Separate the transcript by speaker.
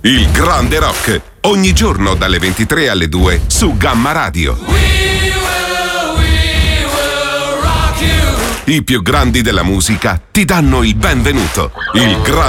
Speaker 1: Il grande rock, ogni giorno dalle 23 alle 2 su Gamma Radio.
Speaker 2: We will rock you.
Speaker 1: I più grandi della musica ti danno il benvenuto. Il grande